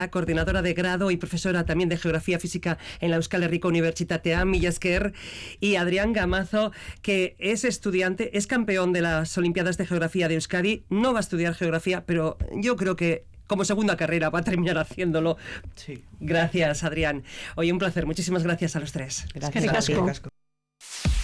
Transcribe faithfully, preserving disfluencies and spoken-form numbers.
coordinadora de grado y profesora también de Geografía Física en la Euskal Herriko Unibertsitatea, mila esker, y Adrián Gamazo, que es estudiante, es campeón de las Olimpiadas de Geografía de Euskadi, no va a estudiar Geografía, pero yo creo que como segunda carrera va a terminar haciéndolo. Sí. Gracias, Adrián. Oye, un placer. Muchísimas gracias a los tres. Gracias. Eskerrik asko.